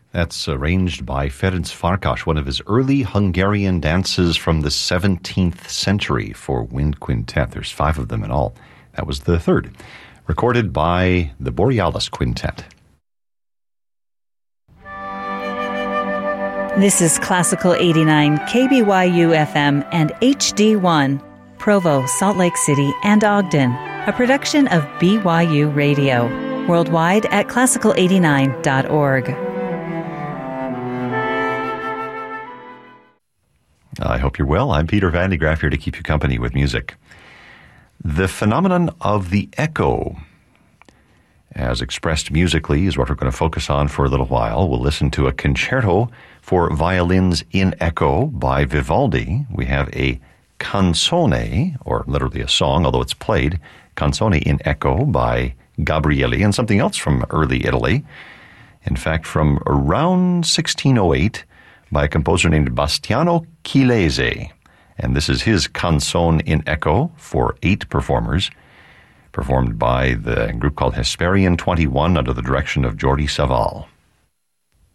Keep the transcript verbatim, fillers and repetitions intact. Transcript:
That's arranged by Ferenc Farkas, one of his early Hungarian dances from the seventeenth century for wind quintet. There's five of them in all. That was the third, recorded by the Borealis Quintet. This is Classical eighty-nine, K B Y U F M and H D one, Provo, Salt Lake City, and Ogden, a production of B Y U Radio, worldwide at classical eighty-nine dot org. I hope you're well. I'm Peter Van de Graaff here to keep you company with music. The phenomenon of the echo, as expressed musically, is what we're going to focus on for a little while. We'll listen to a concerto for violins in echo by Vivaldi. We have a canzone, or literally a song, although it's played, canzone in echo by Gabrieli, and something else from early Italy. In fact, from around sixteen oh eight, by a composer named Bastiano Chilese. And this is his canzone in echo for eight performers, performed by the group called Hesperian twenty-one under the direction of Jordi Savall.